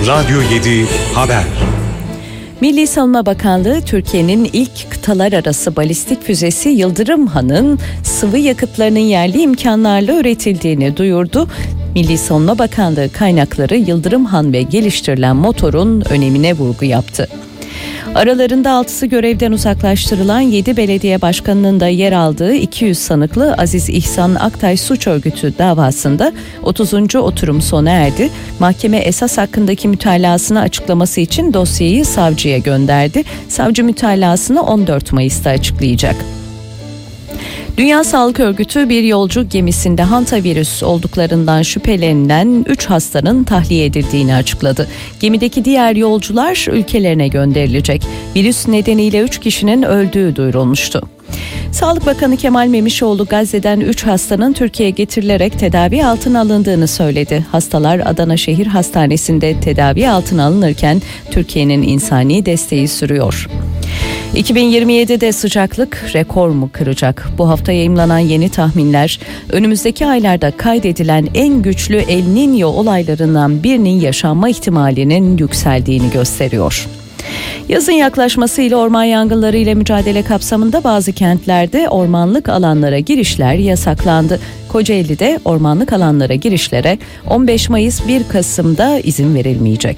Radyo 7 Haber. Milli Savunma Bakanlığı, Türkiye'nin ilk kıtalar arası balistik füzesi Yıldırım Han'ın sıvı yakıtlarının yerli imkanlarla üretildiğini duyurdu. Milli Savunma Bakanlığı kaynakları Yıldırım Han ve geliştirilen motorun önemine vurgu yaptı. Aralarında 6'sı görevden uzaklaştırılan 7 belediye başkanının da yer aldığı 200 sanıklı Aziz İhsan Aktay suç örgütü davasında 30. oturum sona erdi. Mahkeme esas hakkındaki mütalasını açıklaması için dosyayı savcıya gönderdi. Savcı mütalasını 14 Mayıs'ta açıklayacak. Dünya Sağlık Örgütü bir yolcu gemisinde hantavirüs olduklarından şüphelenilen 3 hastanın tahliye edildiğini açıkladı. Gemideki diğer yolcular ülkelerine gönderilecek. Virüs nedeniyle 3 kişinin öldüğü duyurulmuştu. Sağlık Bakanı Kemal Memişoğlu Gazze'den 3 hastanın Türkiye'ye getirilerek tedavi altına alındığını söyledi. Hastalar Adana Şehir Hastanesi'nde tedavi altına alınırken Türkiye'nin insani desteği sürüyor. 2027'de sıcaklık rekor mu kıracak? Bu hafta yayımlanan yeni tahminler önümüzdeki aylarda kaydedilen en güçlü El Niño olaylarından birinin yaşanma ihtimalinin yükseldiğini gösteriyor. Yazın yaklaşmasıyla orman yangınları ile mücadele kapsamında bazı kentlerde ormanlık alanlara girişler yasaklandı. Kocaeli'de ormanlık alanlara girişlere 15 Mayıs 1 Kasım'da izin verilmeyecek.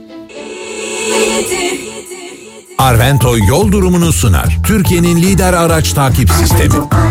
Arvento yol durumunu sunar. Türkiye'nin lider araç takip sistemi.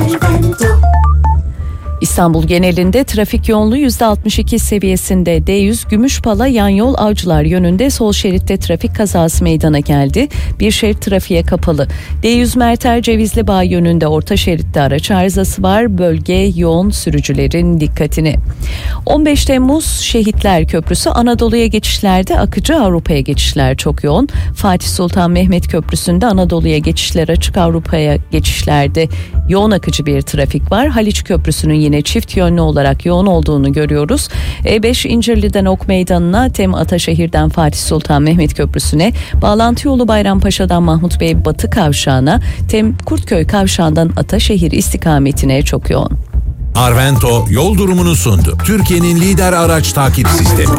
İstanbul genelinde trafik yoğunluğu %62 seviyesinde. D100 Gümüşpala yan yol Avcılar yönünde sol şeritte trafik kazası meydana geldi. Bir şerit trafiğe kapalı. D100 Merter Cevizlibağ yönünde orta şeritte araç arızası var. Bölge yoğun, sürücülerin dikkatini. 15 Temmuz Şehitler Köprüsü Anadolu'ya geçişlerde akıcı, Avrupa'ya geçişler çok yoğun. Fatih Sultan Mehmet Köprüsü'nde Anadolu'ya geçişler açık, Avrupa'ya geçişlerde yoğun akıcı bir trafik var. Haliç Köprüsü'nün yine çift yönlü olarak yoğun olduğunu görüyoruz. E5 İncirli'den Ok Meydanı'na, Tem Ataşehir'den Fatih Sultan Mehmet Köprüsü'ne, bağlantı yolu Bayrampaşa'dan Mahmut Bey Batı Kavşağı'na, Tem Kurtköy Kavşağı'ndan Ataşehir istikametine çok yoğun. Arvento yol durumunu sundu. Türkiye'nin lider araç takip sistemi.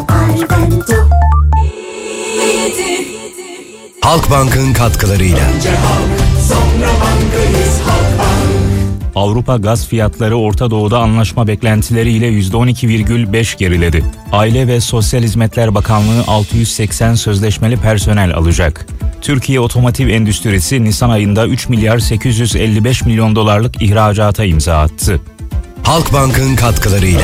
Halkbank'ın katkılarıyla. Avrupa gaz fiyatları Orta Doğu'da anlaşma beklentileriyle %12,5 geriledi. Aile ve Sosyal Hizmetler Bakanlığı 680 sözleşmeli personel alacak. Türkiye Otomotiv Endüstrisi Nisan ayında 3 milyar 855 milyon dolarlık ihracata imza attı. Halkbank'ın katkılarıyla.